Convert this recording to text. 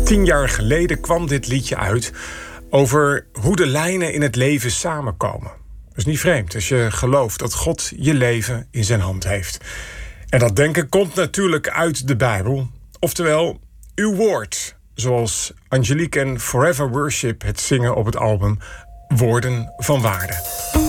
10 jaar geleden kwam dit liedje uit over hoe de lijnen in het leven samenkomen. Dat is niet vreemd als je gelooft dat God je leven in zijn hand heeft. En dat denken komt natuurlijk uit de Bijbel. Oftewel, uw woord. Zoals Angelique en Forever Worship het zingen op het album Woorden van Waarde.